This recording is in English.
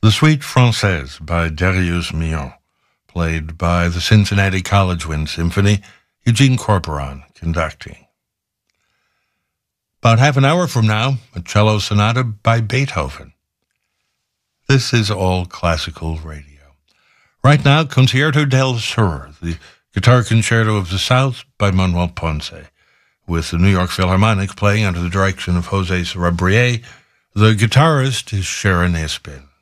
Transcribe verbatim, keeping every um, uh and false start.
The Suite Française by Darius Milhaud, played by the Cincinnati College Wind Symphony, Eugene Corporon conducting. About half an hour from now, a cello sonata by Beethoven. This is all classical radio. Right now, Concerto del Sur, the Guitar Concerto of the South by Manuel Ponce, with the New York Philharmonic playing under the direction of José Sarabia. The guitarist is Sharon Espin.